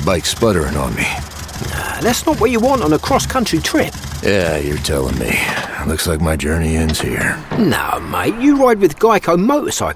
bike sputtering on me. That's not what you want on a cross-country trip. Yeah, you're telling me. Looks like my journey ends here. No, mate, you ride with Geico Motorcycle